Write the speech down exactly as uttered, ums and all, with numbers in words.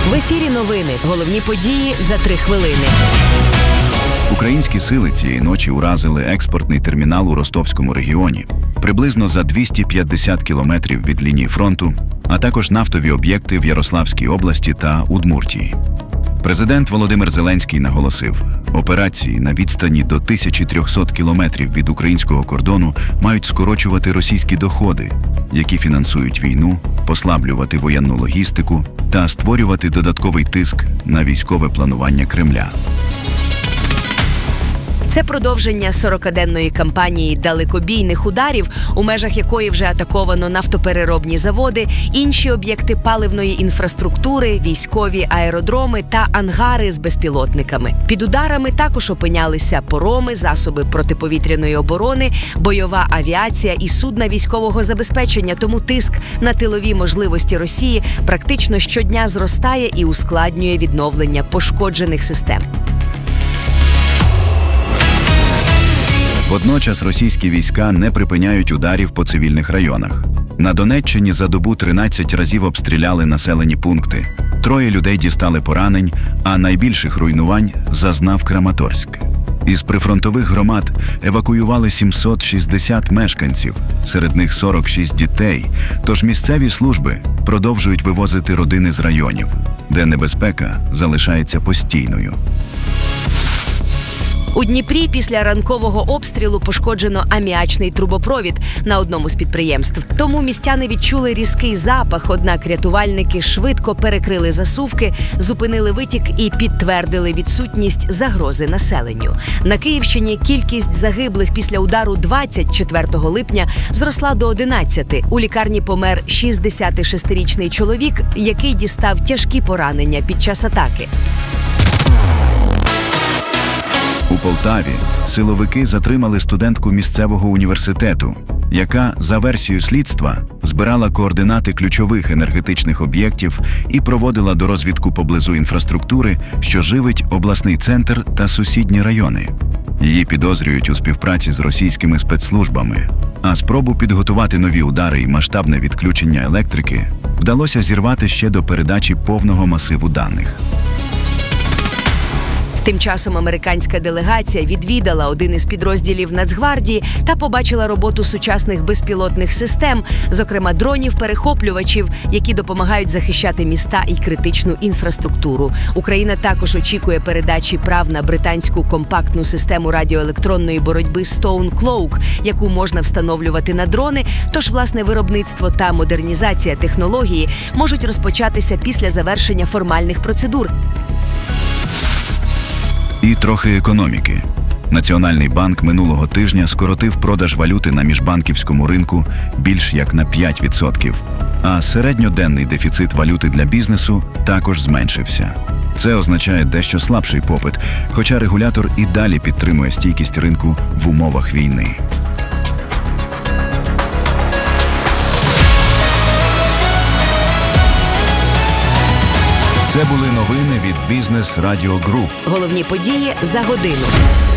В ефірі новини. Головні події за три хвилини. Українські сили цієї ночі уразили експортний термінал у Ростовському регіоні, приблизно за двісті п'ятдесят кілометрів від лінії фронту, а також нафтові об'єкти в Ярославській області та Удмуртії. Президент Володимир Зеленський наголосив, операції на відстані до тисячі трьохсот кілометрів від українського кордону мають скорочувати російські доходи, які фінансують війну, послаблювати воєнну логістику та створювати додатковий тиск на військове планування Кремля. Це продовження сорокаденної кампанії далекобійних ударів, у межах якої вже атаковано нафтопереробні заводи, інші об'єкти паливної інфраструктури, військові аеродроми та ангари з безпілотниками. Під ударами також опинялися пороми, засоби протиповітряної оборони, бойова авіація і судна військового забезпечення, тому тиск на тилові можливості Росії практично щодня зростає і ускладнює відновлення пошкоджених систем. Водночас російські війська не припиняють ударів по цивільних районах. На Донеччині за добу тринадцять разів обстріляли населені пункти. Троє людей дістали поранень, а найбільших руйнувань зазнав Краматорськ. Із прифронтових громад евакуювали сімсот шістдесят мешканців, серед них сорок шість дітей, тож місцеві служби продовжують вивозити родини з районів, де небезпека залишається постійною. У Дніпрі після ранкового обстрілу пошкоджено аміачний трубопровід на одному з підприємств. Тому містяни відчули різкий запах, однак рятувальники швидко перекрили засувки, зупинили витік і підтвердили відсутність загрози населенню. На Київщині кількість загиблих після удару двадцять четвертого липня зросла до одинадцяти. У лікарні помер шістдесятишестирічний чоловік, який дістав тяжкі поранення під час атаки. У Полтаві силовики затримали студентку місцевого університету, яка, за версією слідства, збирала координати ключових енергетичних об'єктів і проводила дорозвідку поблизу інфраструктури, що живить обласний центр та сусідні райони. Її підозрюють у співпраці з російськими спецслужбами, а спробу підготувати нові удари і масштабне відключення електрики вдалося зірвати ще до передачі повного масиву даних. Тим часом американська делегація відвідала один із підрозділів Нацгвардії та побачила роботу сучасних безпілотних систем, зокрема дронів-перехоплювачів, які допомагають захищати міста і критичну інфраструктуру. Україна також очікує передачі прав на британську компактну систему радіоелектронної боротьби Stone Cloak, яку можна встановлювати на дрони, тож власне виробництво та модернізація технології можуть розпочатися після завершення формальних процедур. І трохи економіки. Національний банк минулого тижня скоротив продаж валюти на міжбанківському ринку більш як на п'ять відсотків, а середньоденний дефіцит валюти для бізнесу також зменшився. Це означає дещо слабший попит, хоча регулятор і далі підтримує стійкість ринку в умовах війни. Це були новини від Бізнес Радіо Груп. Головні події за годину.